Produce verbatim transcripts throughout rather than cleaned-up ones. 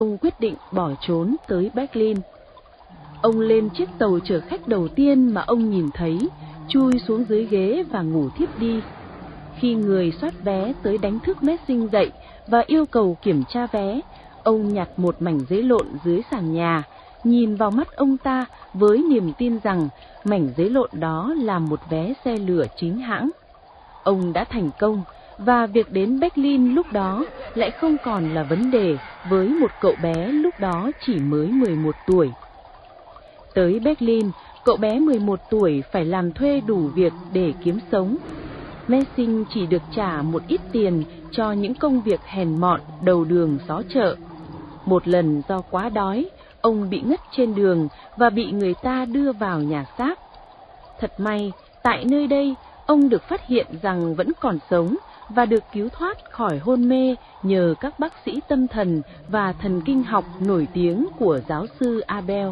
Ông quyết định bỏ trốn tới Berlin. Ông lên chiếc tàu chở khách đầu tiên mà ông nhìn thấy, chui xuống dưới ghế và ngủ thiếp đi. Khi người soát vé tới đánh thức Messing dậy và yêu cầu kiểm tra vé, ông nhặt một mảnh giấy lộn dưới sàn nhà, nhìn vào mắt ông ta với niềm tin rằng mảnh giấy lộn đó là một vé xe lửa chính hãng. Ông đã thành công, và việc đến Berlin lúc đó lại không còn là vấn đề với một cậu bé lúc đó chỉ mới mười một tuổi. Tới Berlin, cậu bé mười một tuổi phải làm thuê đủ việc để kiếm sống. Messing chỉ được trả một ít tiền cho những công việc hèn mọn đầu đường xó chợ. Một lần do quá đói, ông bị ngất trên đường và bị người ta đưa vào nhà xác. Thật may, tại nơi đây, ông được phát hiện rằng vẫn còn sống và được cứu thoát khỏi hôn mê nhờ các bác sĩ tâm thần và thần kinh học nổi tiếng của giáo sư Abel.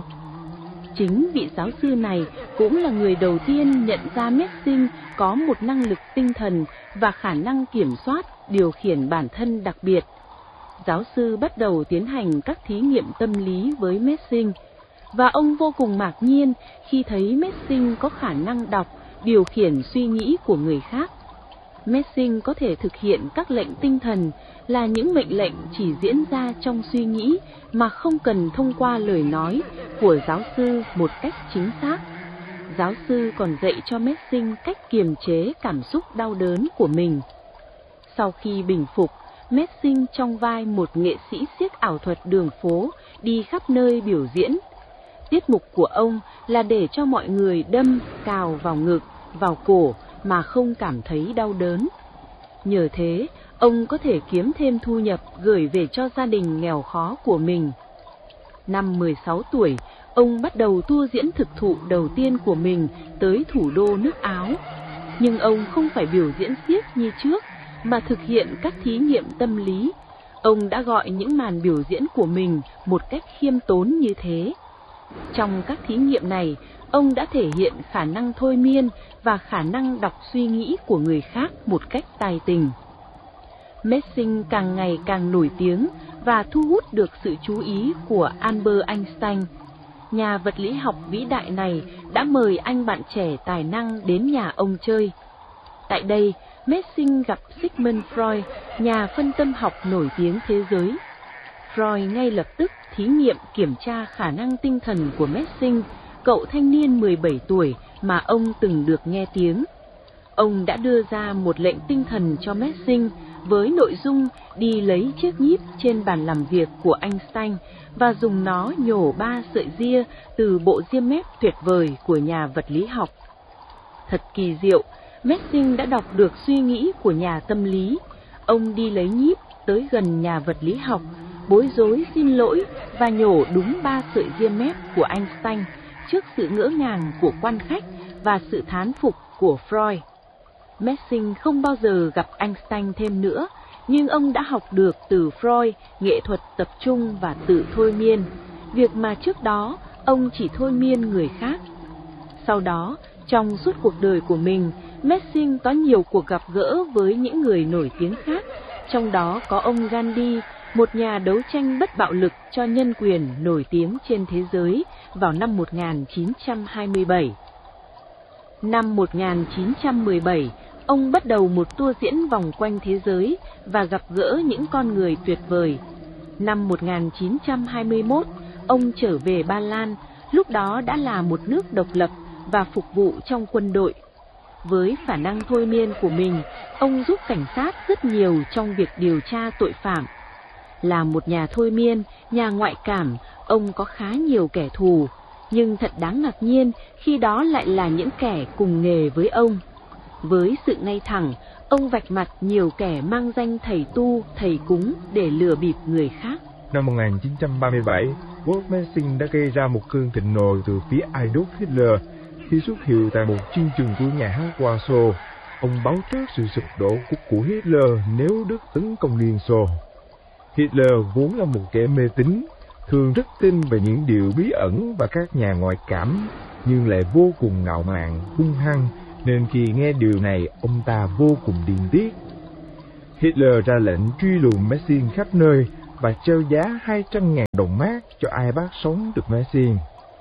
Chính vị giáo sư này cũng là người đầu tiên nhận ra Messing có một năng lực tinh thần và khả năng kiểm soát, điều khiển bản thân đặc biệt. Giáo sư bắt đầu tiến hành các thí nghiệm tâm lý với Messing, và ông vô cùng ngạc nhiên khi thấy Messing có khả năng đọc, điều khiển suy nghĩ của người khác. Messing có thể thực hiện các lệnh tinh thần, là những mệnh lệnh chỉ diễn ra trong suy nghĩ mà không cần thông qua lời nói của giáo sư một cách chính xác. Giáo sư còn dạy cho Messing cách kiềm chế cảm xúc đau đớn của mình. Sau khi bình phục, Messing trong vai một nghệ sĩ xiếc ảo thuật đường phố đi khắp nơi biểu diễn. Tiết mục của ông là để cho mọi người đâm, cào vào ngực, vào cổ mà không cảm thấy đau đớn. Nhờ thế, ông có thể kiếm thêm thu nhập gửi về cho gia đình nghèo khó của mình. Năm mười sáu tuổi, ông bắt đầu tour diễn thực thụ đầu tiên của mình tới thủ đô nước Áo. Nhưng ông không phải biểu diễn xiếc như trước, mà thực hiện các thí nghiệm tâm lý. Ông đã gọi những màn biểu diễn của mình một cách khiêm tốn như thế. Trong các thí nghiệm này, ông đã thể hiện khả năng thôi miên và khả năng đọc suy nghĩ của người khác một cách tài tình. Messing càng ngày càng nổi tiếng và thu hút được sự chú ý của Albert Einstein. Nhà vật lý học vĩ đại này đã mời anh bạn trẻ tài năng đến nhà ông chơi. Tại đây, Messing gặp Sigmund Freud, nhà phân tâm học nổi tiếng thế giới. Freud ngay lập tức thí nghiệm kiểm tra khả năng tinh thần của Messing, cậu thanh niên mười bảy tuổi mà ông từng được nghe tiếng. Ông đã đưa ra một lệnh tinh thần cho Messing với nội dung đi lấy chiếc nhíp trên bàn làm việc của Einstein và dùng nó nhổ ba sợi ria từ bộ ria mép tuyệt vời của nhà vật lý học. Thật kỳ diệu, Messing đã đọc được suy nghĩ của nhà tâm lý. Ông đi lấy nhíp tới gần nhà vật lý học, bối rối xin lỗi và nhổ đúng ba sợi ria mép của Einstein trước sự ngỡ ngàng của quan khách và sự thán phục của Freud. Messing không bao giờ gặp Einstein thêm nữa, nhưng ông đã học được từ Freud nghệ thuật tập trung và tự thôi miên, việc mà trước đó ông chỉ thôi miên người khác. Sau đó, trong suốt cuộc đời của mình, Messing có nhiều cuộc gặp gỡ với những người nổi tiếng khác, trong đó có ông Gandhi, một nhà đấu tranh bất bạo lực cho nhân quyền nổi tiếng trên thế giới vào năm một nghìn chín trăm hai mươi bảy. Năm một nghìn chín trăm mười bảy, ông bắt đầu một tour diễn vòng quanh thế giới và gặp gỡ những con người tuyệt vời. Năm một nghìn chín trăm hai mươi mốt, ông trở về Ba Lan, lúc đó đã là một nước độc lập và phục vụ trong quân đội. Với khả năng thôi miên của mình, ông giúp cảnh sát rất nhiều trong việc điều tra tội phạm. Là một nhà thôi miên, nhà ngoại cảm, ông có khá nhiều kẻ thù, nhưng thật đáng ngạc nhiên khi đó lại là những kẻ cùng nghề với ông. Với sự ngay thẳng, ông vạch mặt nhiều kẻ mang danh thầy tu, thầy cúng để lừa bịp người khác. Năm một nghìn chín trăm ba mươi bảy, Wolf Messing đã gây ra một cơn thịnh nộ từ phía Adolf Hitler khi xuất hiện tại một chương trình của nhà hát Warsaw. Ông báo trước sự sụp đổ của, của Hitler nếu Đức tấn công Liên Xô. Hitler vốn là một kẻ mê tín, thường rất tin về những điều bí ẩn và các nhà ngoại cảm, nhưng lại vô cùng ngạo mạn, hung hăng, nên khi nghe điều này, ông ta vô cùng điên tiết. Hitler ra lệnh truy lùng Messing khắp nơi, và treo giá hai trăm nghìn đồng mark cho ai bắt sống được Messing.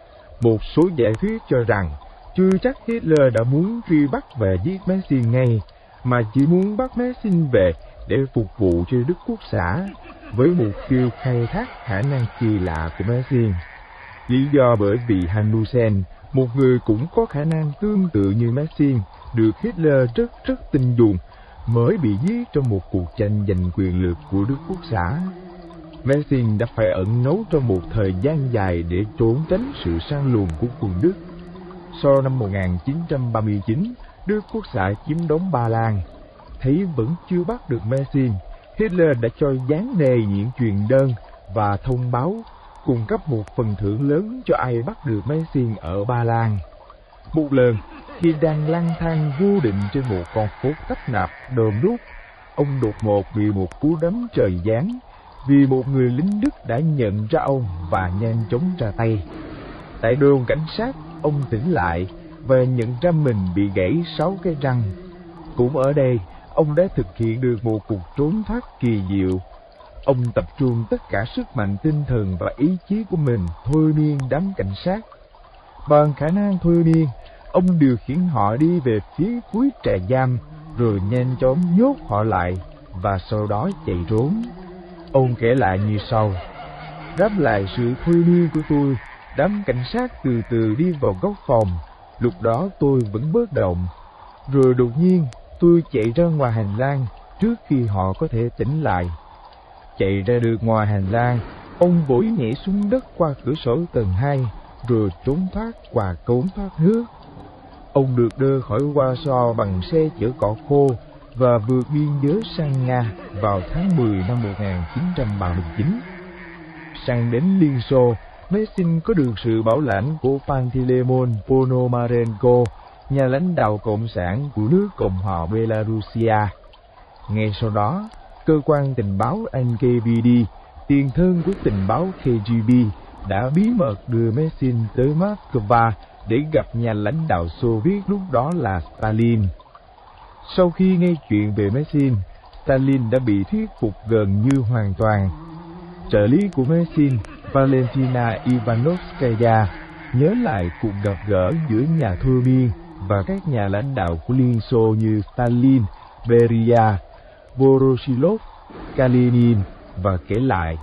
Một số giả thuyết cho rằng chưa chắc Hitler đã muốn truy bắt và giết Messing ngay, mà chỉ muốn bắt Messing về để phục vụ cho Đức Quốc xã, với mục tiêu khai thác khả năng kỳ lạ của Messing. Lý do bởi vì Hanussen, một người cũng có khả năng tương tự như Messing, được Hitler rất rất tin dùng, mới bị giết trong một cuộc tranh giành quyền lực của Đức Quốc xã. Messing đã phải ẩn náu trong một thời gian dài để trốn tránh sự săn lùng của quân Đức. Sau năm một nghìn chín trăm ba mươi chín, Đức Quốc xã chiếm đóng Ba Lan. Thấy vẫn chưa bắt được Messing, Hitler đã cho gián đề những truyền đơn và thông báo cung cấp một phần thưởng lớn cho ai bắt được Messing ở Ba Lan. Một lần, khi đang lang thang vô định trên một con phố tấp nập đông đúc, ông đột ngột bị một cú đấm trời giáng, vì một người lính Đức đã nhận ra ông và nhanh chóng ra tay. Tại đồn cảnh sát, ông tỉnh lại và nhận ra mình bị gãy sáu cái răng. Cũng ở đây, ông đã thực hiện được một cuộc trốn thoát kỳ diệu. Ông tập trung tất cả sức mạnh tinh thần và ý chí của mình thôi miên đám cảnh sát. Bằng khả năng thôi miên, ông điều khiển họ đi về phía cuối trại giam, rồi nhanh chóng nhốt họ lại và sau đó chạy trốn. Ông kể lại như sau: đáp lại sự thôi miên của tôi, đám cảnh sát từ từ đi vào góc phòng. Lúc đó tôi vẫn bất động. Rồi đột nhiên tôi chạy ra ngoài hành lang trước khi họ có thể tỉnh lại. Chạy ra được ngoài hành lang, ông vội nhảy xuống đất qua cửa sổ tầng hai, rồi trốn thoát qua cống thoát nước. Ông được đưa khỏi Warsaw bằng xe chở cỏ khô và vượt biên giới sang Nga vào tháng mười năm một nghìn chín trăm ba mươi chín. Sang đến Liên Xô, Messing có được sự bảo lãnh của Pantilemon Ponomarenko, nhà lãnh đạo cộng sản của nước Cộng hòa Belarusia. Ngay sau đó, cơ quan tình báo en ca vê đê, tiền thân của tình báo ca giê bê, đã bí mật đưa Messing tới Moscow để gặp nhà lãnh đạo Xô Viết lúc đó là Stalin. Sau khi nghe chuyện về Messing, Stalin đã bị thuyết phục gần như hoàn toàn. Trợ lý của Messing, Valentina Ivanovskaya, nhớ lại cuộc gặp gỡ giữa nhà thôi miên và các nhà lãnh đạo của Liên Xô như Stalin, Beria, Voroshilov, Kalinin và kể lại.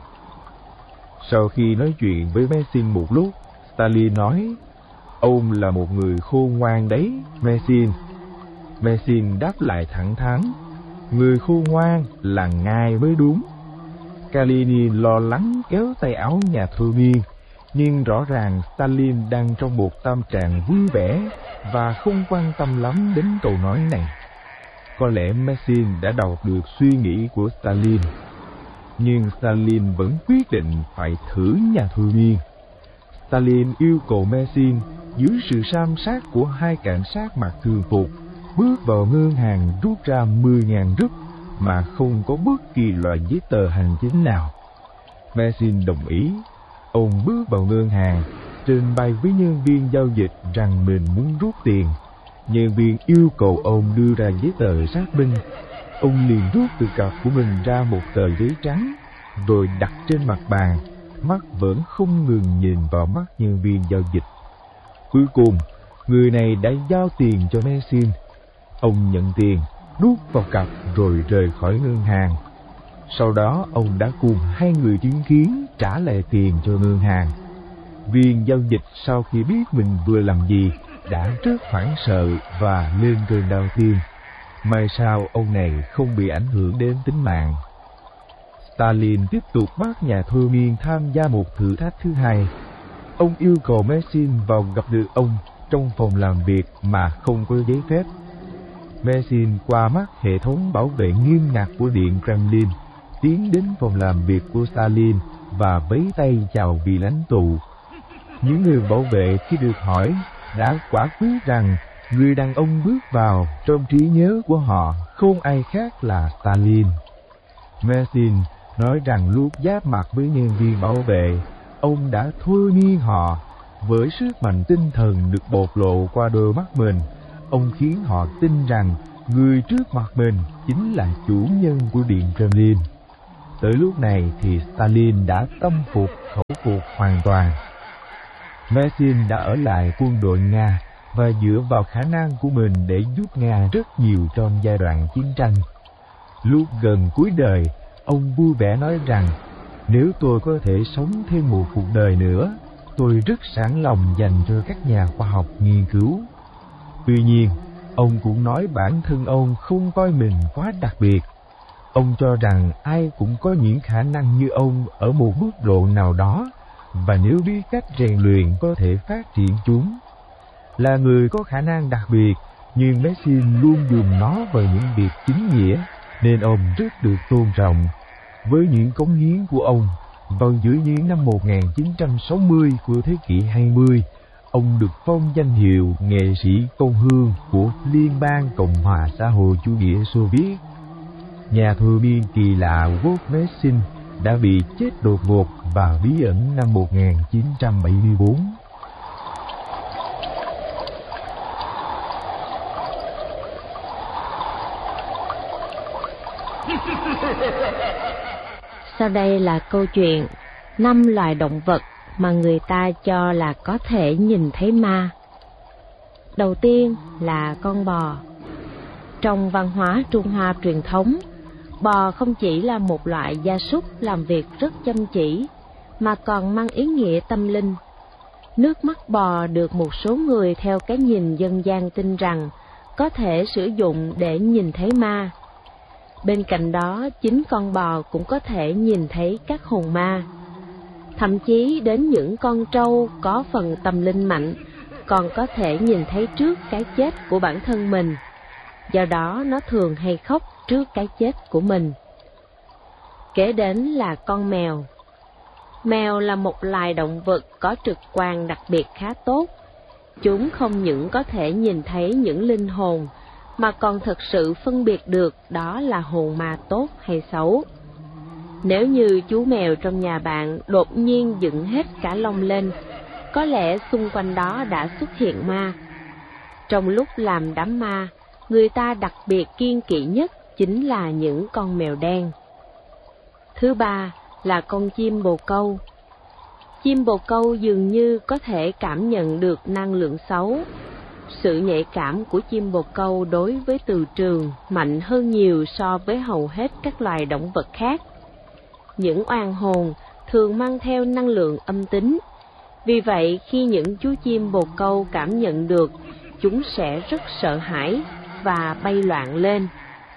Sau khi nói chuyện với Messing một lúc, Stalin nói: ông là một người khôn ngoan đấy, Messing. Messing đáp lại thẳng thắn: người khôn ngoan là ngài mới đúng. Kalinin lo lắng kéo tay áo nhà thôi miên, nhưng rõ ràng Stalin đang trong một tâm trạng vui vẻ và không quan tâm lắm đến câu nói này. Có lẽ Messing đã đọc được suy nghĩ của Stalin, nhưng Stalin vẫn quyết định phải thử nhà thôi miên. Stalin yêu cầu Messing dưới sự giám sát của hai cảnh sát mặc thường phục bước vào ngân hàng rút ra mười nghìn rúp mà không có bất kỳ loại giấy tờ hành chính nào. Messing đồng ý. Ông bước vào ngân hàng, trình bày với nhân viên giao dịch rằng mình muốn rút tiền. Nhân viên yêu cầu ông đưa ra giấy tờ xác minh. Ông liền rút từ cặp của mình ra một tờ giấy trắng, rồi đặt trên mặt bàn, mắt vẫn không ngừng nhìn vào mắt nhân viên giao dịch. Cuối cùng, người này đã giao tiền cho Messing. Ông nhận tiền, đút vào cặp rồi rời khỏi ngân hàng. Sau đó, ông đã cùng hai người chứng kiến trả lại tiền cho ngân hàng. Viên giao dịch sau khi biết mình vừa làm gì đã rất hoảng sợ và lên cơn đau tim. May sao ông này không bị ảnh hưởng đến tính mạng. Stalin tiếp tục bắt nhà thôi miên tham gia một thử thách thứ hai. Ông yêu cầu Messing vào gặp được ông trong phòng làm việc mà không có giấy phép. Messing qua mắt hệ thống bảo vệ nghiêm ngặt của Điện Kremlin, tiến đến phòng làm việc của Stalin và vẫy tay chào vị lãnh tụ. Những người bảo vệ khi được hỏi đã quả quyết rằng người đàn ông bước vào trong trí nhớ của họ không ai khác là Stalin. Messing nói rằng lúc giáp mặt với nhân viên bảo vệ, ông đã thôi miên họ. Với sức mạnh tinh thần được bộc lộ qua đôi mắt mình, ông khiến họ tin rằng người trước mặt mình chính là chủ nhân của Điện Kremlin. Tới lúc này thì Stalin đã tâm phục khẩu phục hoàn toàn. Mersin đã ở lại quân đội Nga và dựa vào khả năng của mình để giúp Nga rất nhiều trong giai đoạn chiến tranh. Lúc gần cuối đời, ông vui vẻ nói rằng, nếu tôi có thể sống thêm một cuộc đời nữa, tôi rất sẵn lòng dành cho các nhà khoa học nghiên cứu. Tuy nhiên, ông cũng nói bản thân ông không coi mình quá đặc biệt. Ông cho rằng ai cũng có những khả năng như ông ở một mức độ nào đó, và nếu biết cách rèn luyện có thể phát triển chúng. Là người có khả năng đặc biệt, nhưng Mersin luôn dùng nó vào những việc chính nghĩa, nên ông rất được tôn trọng. Với những cống hiến của ông, vào giữa những năm một nghìn chín trăm sáu mươi của thế kỷ hai mươi, ông được phong danh hiệu nghệ sĩ công hương của Liên bang Cộng hòa xã hội chủ nghĩa Xô Viết. Nhà thôi miên kỳ lạ Wolf Mersin đã bị chết đột ngột và bí ẩn năm một nghìn chín trăm bảy mươi tư. Sau đây là câu chuyện năm loài động vật mà người ta cho là có thể nhìn thấy ma. Đầu tiên là con bò. Trong văn hóa Trung Hoa truyền thống, bò không chỉ là một loại gia súc làm việc rất chăm chỉ, mà còn mang ý nghĩa tâm linh. Nước mắt bò được một số người theo cái nhìn dân gian tin rằng có thể sử dụng để nhìn thấy ma. Bên cạnh đó, chính con bò cũng có thể nhìn thấy các hồn ma. Thậm chí đến những con trâu có phần tâm linh mạnh còn có thể nhìn thấy trước cái chết của bản thân mình. Do đó nó thường hay khóc trước cái chết của mình. Kế đến là con mèo. Mèo là một loài động vật có trực quan đặc biệt khá tốt. Chúng không những có thể nhìn thấy những linh hồn, mà còn thực sự phân biệt được đó là hồn ma tốt hay xấu. Nếu như chú mèo trong nhà bạn đột nhiên dựng hết cả lông lên, có lẽ xung quanh đó đã xuất hiện ma. Trong lúc làm đám ma, người ta đặc biệt kiêng kỵ nhất chính là những con mèo đen. Thứ ba là con chim bồ câu. Chim bồ câu dường như có thể cảm nhận được năng lượng xấu. Sự nhạy cảm của chim bồ câu đối với từ trường mạnh hơn nhiều so với hầu hết các loài động vật khác. Những oan hồn thường mang theo năng lượng âm tính. Vì vậy, khi những chú chim bồ câu cảm nhận được, chúng sẽ rất sợ hãi và bay loạn lên.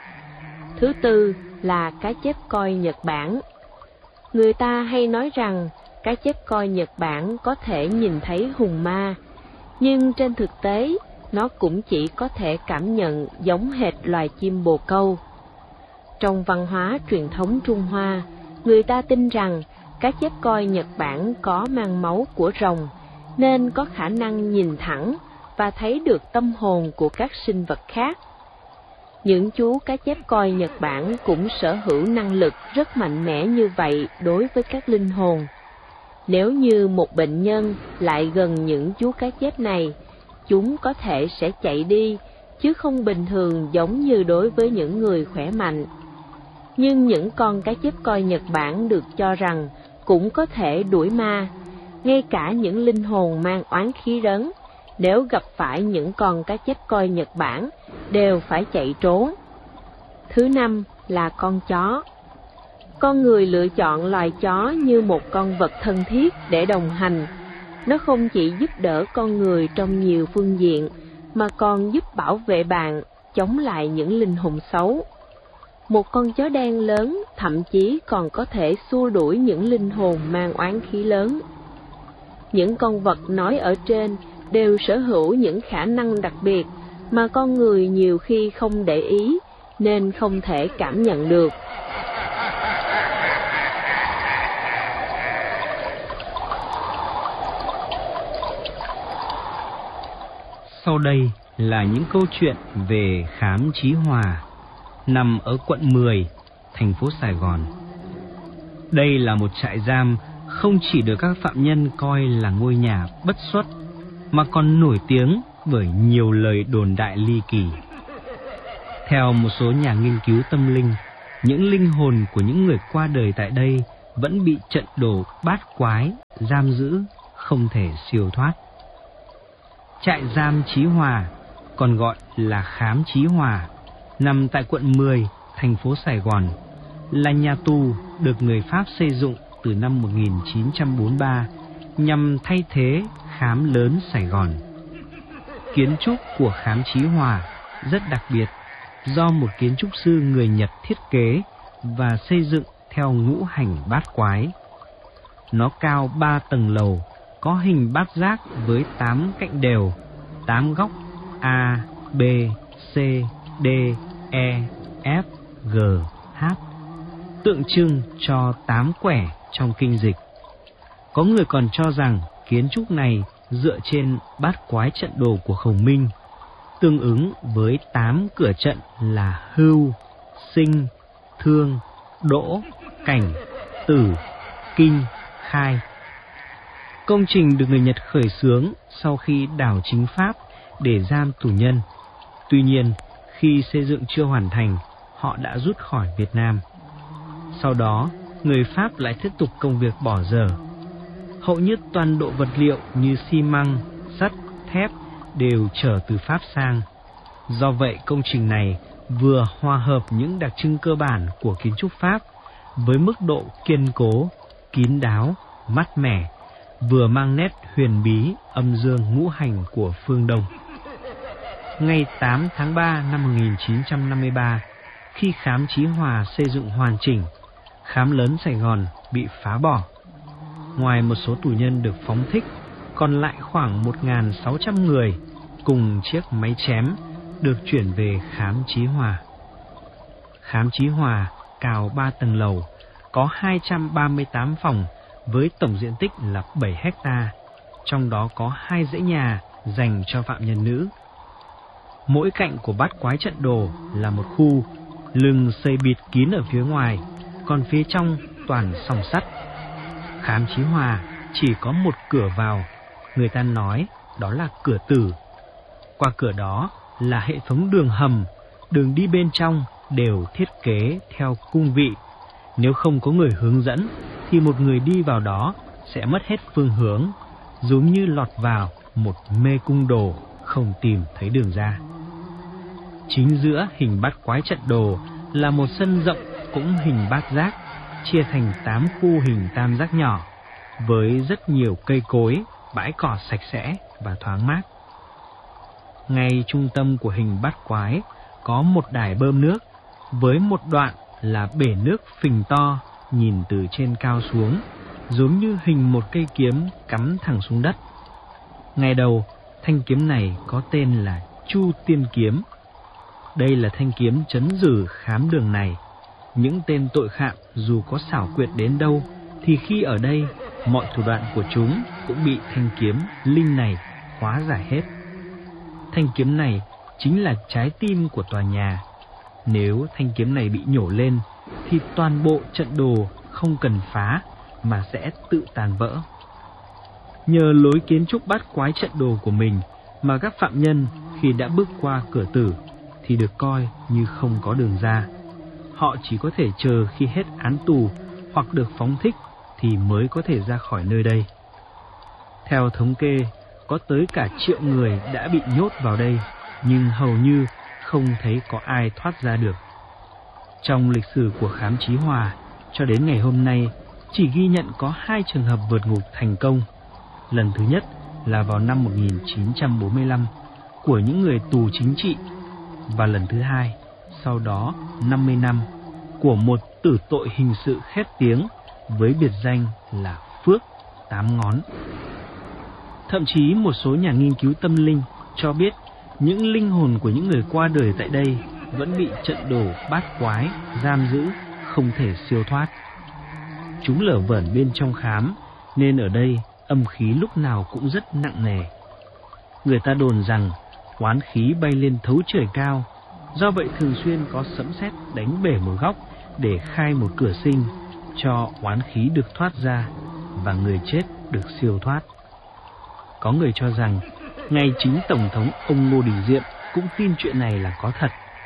Thứ tư là cá chép coi Nhật Bản. Người ta hay nói rằng cá chép coi Nhật Bản có thể nhìn thấy hồn ma, nhưng trên thực tế, nó cũng chỉ có thể cảm nhận giống hệt loài chim bồ câu. Trong văn hóa truyền thống Trung Hoa, người ta tin rằng cá chép coi Nhật Bản có mang máu của rồng, nên có khả năng nhìn thẳng và thấy được tâm hồn của các sinh vật khác. Những chú cá chép coi Nhật Bản cũng sở hữu năng lực rất mạnh mẽ như vậy đối với các linh hồn. Nếu như một bệnh nhân lại gần những chú cá chép này, chúng có thể sẽ chạy đi, chứ không bình thường giống như đối với những người khỏe mạnh. Nhưng những con cá chép coi Nhật Bản được cho rằng cũng có thể đuổi ma, ngay cả những linh hồn mang oán khí rấn, nếu gặp phải những con cá chép coi Nhật Bản, đều phải chạy trốn. Thứ năm là con chó. Con người lựa chọn loài chó như một con vật thân thiết để đồng hành. Nó không chỉ giúp đỡ con người trong nhiều phương diện, mà còn giúp bảo vệ bạn chống lại những linh hồn xấu. Một con chó đen lớn thậm chí còn có thể xua đuổi những linh hồn mang oán khí lớn. Những con vật nói ở trên đều sở hữu những khả năng đặc biệt mà con người nhiều khi không để ý, nên không thể cảm nhận được. Sau đây là những câu chuyện về Khám Chí Hòa, nằm ở quận mười, thành phố Sài Gòn. Đây là một trại giam không chỉ được các phạm nhân coi là ngôi nhà bất xuất, mà còn nổi tiếng bởi nhiều lời đồn đại ly kỳ. Theo một số nhà nghiên cứu tâm linh, những linh hồn của những người qua đời tại đây vẫn bị trận đồ bát quái giam giữ, không thể siêu thoát. Trại giam Chí Hòa, còn gọi là Khám Chí Hòa, nằm tại quận mười, thành phố Sài Gòn, là nhà tù được người Pháp xây dựng từ năm một nghìn chín trăm bốn mươi ba nhằm thay thế Khám Lớn Sài Gòn. Kiến trúc của Khám Chí Hòa rất đặc biệt do một kiến trúc sư người Nhật thiết kế và xây dựng theo ngũ hành bát quái. Nó cao ba tầng lầu, có hình bát giác với tám cạnh đều, tám góc A, B, C, D, E, F, G, H, tượng trưng cho tám quẻ trong kinh dịch. Có người còn cho rằng kiến trúc này dựa trên bát quái trận đồ của Khổng Minh, tương ứng với tám cửa trận là hưu, sinh, thương, đỗ, cảnh, tử, kinh, khai. Công trình được người Nhật khởi xướng sau khi đảo chính Pháp để giam tù nhân. Tuy nhiên, khi xây dựng chưa hoàn thành, họ đã rút khỏi Việt Nam. Sau đó, người Pháp lại tiếp tục công việc bỏ dở. Hầu như toàn bộ vật liệu như xi măng, sắt, thép đều chở từ Pháp sang. Do vậy, công trình này vừa hòa hợp những đặc trưng cơ bản của kiến trúc Pháp với mức độ kiên cố, kín đáo, mát mẻ, vừa mang nét huyền bí âm dương ngũ hành của phương Đông. Ngày tám tháng ba năm một nghìn chín trăm năm mươi ba, khi Khám Chí Hòa xây dựng hoàn chỉnh, Khám Lớn Sài Gòn bị phá bỏ. Ngoài một số tù nhân được phóng thích, còn lại khoảng một nghìn sáu trăm người cùng chiếc máy chém được chuyển về Khám Chí Hòa. Khám Chí Hòa cao ba tầng lầu, có hai trăm ba mươi tám phòng với tổng diện tích là bảy héc ta, trong đó có hai dãy nhà dành cho phạm nhân nữ. Mỗi cạnh của bát quái trận đồ là một khu, lưng xây bịt kín ở phía ngoài, còn phía trong toàn song sắt. Khám Chí Hòa chỉ có một cửa vào, người ta nói đó là cửa tử. Qua cửa đó là hệ thống đường hầm, đường đi bên trong đều thiết kế theo cung vị. Nếu không có người hướng dẫn thì một người đi vào đó sẽ mất hết phương hướng, giống như lọt vào một mê cung đồ không tìm thấy đường ra. Chính giữa hình bát quái trận đồ là một sân rộng cũng hình bát giác, chia thành tám khu hình tam giác nhỏ, với rất nhiều cây cối, bãi cỏ sạch sẽ và thoáng mát. Ngay trung tâm của hình bát quái có một đài bơm nước, với một đoạn là bể nước phình to, nhìn từ trên cao xuống, giống như hình một cây kiếm cắm thẳng xuống đất. Ngày đầu, thanh kiếm này có tên là Chu Tiên Kiếm. Đây là thanh kiếm trấn giữ khám đường này. Những tên tội phạm dù có xảo quyệt đến đâu, thì khi ở đây, mọi thủ đoạn của chúng cũng bị thanh kiếm linh này hóa giải hết. Thanh kiếm này chính là trái tim của tòa nhà. Nếu thanh kiếm này bị nhổ lên, thì toàn bộ trận đồ không cần phá mà sẽ tự tàn vỡ. Nhờ lối kiến trúc bát quái trận đồ của mình mà các phạm nhân khi đã bước qua cửa tử thì được coi như không có đường ra. Họ chỉ có thể chờ khi hết án tù hoặc được phóng thích thì mới có thể ra khỏi nơi đây. Theo thống kê, có tới cả triệu người đã bị nhốt vào đây, nhưng hầu như không thấy có ai thoát ra được. Trong lịch sử của Khám Chí Hòa, cho đến ngày hôm nay, chỉ ghi nhận có hai trường hợp vượt ngục thành công. Lần thứ nhất là vào năm một nghìn chín trăm bốn mươi lăm của những người tù chính trị, và lần thứ hai sau đó năm mươi năm của một tử tội hình sự khét tiếng với biệt danh là Phước Tám Ngón. Thậm chí một số nhà nghiên cứu tâm linh cho biết những linh hồn của những người qua đời tại đây vẫn bị trận đồ bát quái giam giữ, không thể siêu thoát. Chúng lở vởn bên trong khám, nên ở đây âm khí lúc nào cũng rất nặng nề. Người ta đồn rằng oán khí bay lên thấu trời cao, do vậy thường xuyên có sấm sét đánh bể một góc để khai một cửa sinh, cho oán khí được thoát ra và người chết được siêu thoát. Có người cho rằng ngay chính Tổng thống ông Ngô Đình Diệm cũng tin chuyện này là có thật.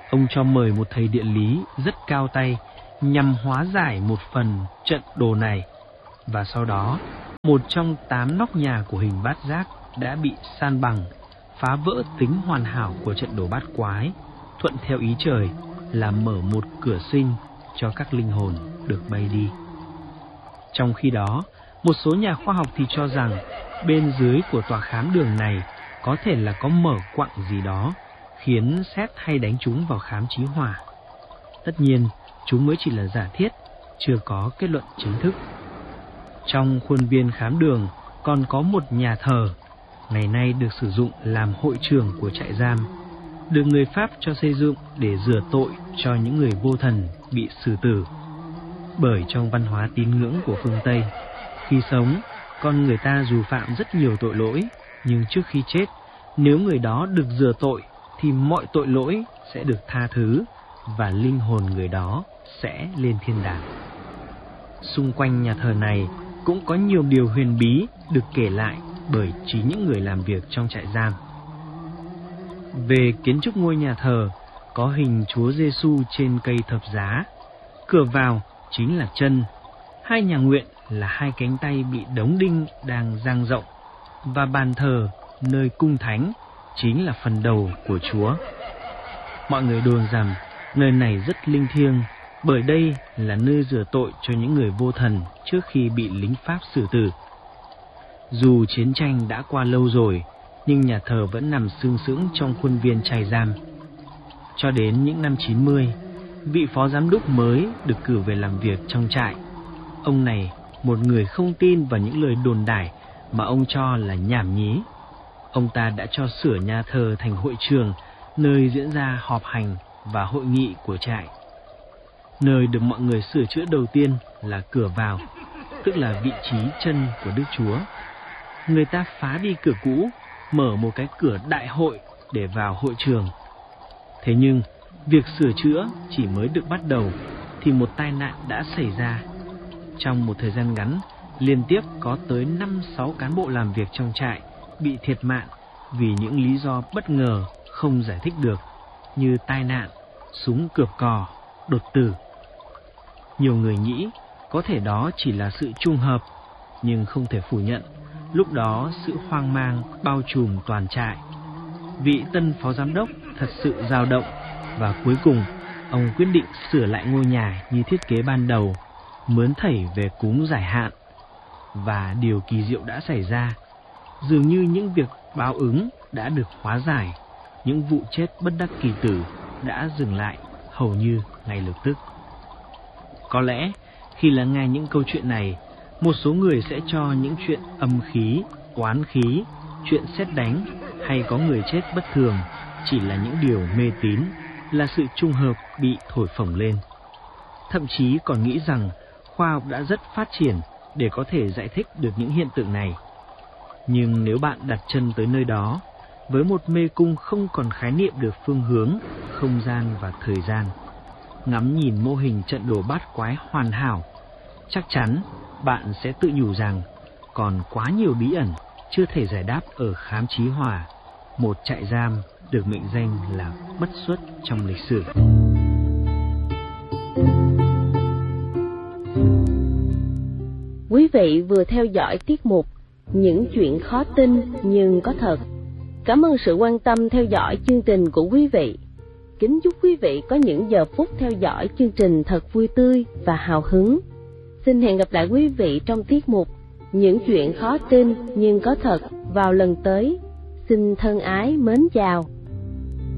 ông cho mời một thầy địa lý rất cao tay nhằm hóa giải một phần trận đồ này. Và sau đó, một trong tám nóc nhà của hình bát giác đã bị san bằng, phá vỡ tính hoàn hảo của trận đồ bát quái, thuận theo ý trời là mở một cửa sinh cho các linh hồn được bay đi. Trong khi đó, một số nhà khoa học thì cho rằng bên dưới của tòa khám đường này có thể là có mở quặng gì đó, khiến sét hay đánh chúng vào khám chí hỏa. Tất nhiên, chúng mới chỉ là giả thiết, chưa có kết luận chính thức. Trong khuôn viên khám đường còn có một nhà thờ, ngày nay được sử dụng làm hội trường của trại giam, được người Pháp cho xây dựng để rửa tội cho những người vô thần bị xử tử. Bởi trong văn hóa tín ngưỡng của phương Tây, khi sống, con người ta dù phạm rất nhiều tội lỗi, nhưng trước khi chết, nếu người đó được rửa tội, thì mọi tội lỗi sẽ được tha thứ và linh hồn người đó sẽ lên thiên đàng. Xung quanh nhà thờ này cũng có nhiều điều huyền bí được kể lại bởi chính những người làm việc trong trại giam. Về kiến trúc ngôi nhà thờ, có hình Chúa Giêsu trên cây thập giá, cửa vào chính là chân, hai nhà nguyện là hai cánh tay bị đóng đinh đang dang rộng, và bàn thờ nơi cung thánh chính là phần đầu của Chúa. Mọi người đồn rằng nơi này rất linh thiêng, bởi đây là nơi rửa tội cho những người vô thần trước khi bị lính Pháp xử tử. Dù chiến tranh đã qua lâu rồi, nhưng nhà thờ vẫn nằm sương sững trong khuôn viên trại giam. Cho đến những năm chín mươi, vị phó giám đốc mới được cử về làm việc trong trại. Ông này, một người không tin vào những lời đồn đại mà ông cho là nhảm nhí. Ông ta đã cho sửa nhà thờ thành hội trường, nơi diễn ra họp hành và hội nghị của trại. Nơi được mọi người sửa chữa đầu tiên là cửa vào, tức là vị trí chân của Đức Chúa. Người ta phá đi cửa cũ, mở một cái cửa đại hội để vào hội trường. Thế nhưng, việc sửa chữa chỉ mới được bắt đầu thì một tai nạn đã xảy ra. Trong một thời gian ngắn, liên tiếp có tới năm sáu cán bộ làm việc trong trại bị thiệt mạng vì những lý do bất ngờ không giải thích được, như tai nạn, súng cướp cò, đột tử. Nhiều người nghĩ có thể đó chỉ là sự trùng hợp, nhưng không thể phủ nhận, lúc đó sự hoang mang bao trùm toàn trại. Vị tân phó giám đốc thật sự dao động, và cuối cùng ông quyết định sửa lại ngôi nhà như thiết kế ban đầu, mướn thầy về cúng giải hạn. Và điều kỳ diệu đã xảy ra, dường như những việc báo ứng đã được hóa giải, những vụ chết bất đắc kỳ tử đã dừng lại hầu như ngay lập tức. Có lẽ khi lắng nghe những câu chuyện này, một số người sẽ cho những chuyện âm khí, oán khí, chuyện sét đánh hay có người chết bất thường chỉ là những điều mê tín, là sự trùng hợp bị thổi phồng lên. Thậm chí còn nghĩ rằng khoa học đã rất phát triển để có thể giải thích được những hiện tượng này. Nhưng nếu bạn đặt chân tới nơi đó, với một mê cung không còn khái niệm được phương hướng, không gian và thời gian, ngắm nhìn mô hình trận đồ bát quái hoàn hảo, chắc chắn bạn sẽ tự nhủ rằng còn quá nhiều bí ẩn chưa thể giải đáp ở khám chí hòa, một trại giam được mệnh danh là bất xuất trong lịch sử. Quý vị vừa theo dõi tiết mục Những chuyện khó tin nhưng có thật. Cảm ơn sự quan tâm theo dõi chương trình của quý vị. Kính chúc quý vị có những giờ phút theo dõi chương trình thật vui tươi và hào hứng. Xin hẹn gặp lại quý vị trong tiết mục Những chuyện khó tin nhưng có thật vào lần tới. Xin thân ái mến chào.